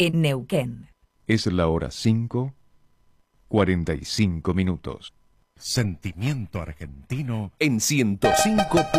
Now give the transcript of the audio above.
en Neuquén. Es la hora 5:45. Sentimiento argentino En 105.